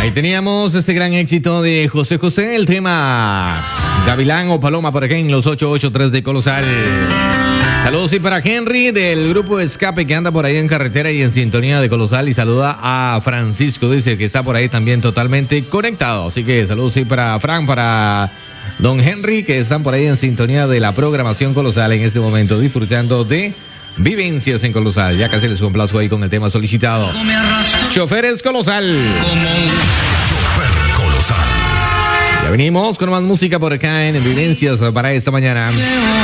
Ahí teníamos este gran éxito de José José, el tema Gavilán o Paloma por acá en los 883 de Colosal. Saludos y para Henry del grupo Escape que anda por ahí en carretera y en sintonía de Colosal, y saluda a Francisco, dice que está por ahí también totalmente conectado. Así que saludos y para Fran, para don Henry, que están por ahí en sintonía de la programación Colosal en este momento, disfrutando de Vivencias en Colosal. Ya casi les complazco ahí con el tema solicitado. Choferes Colosal. Chofer Colosal. Ya venimos con más música por acá en Vivencias para esta mañana.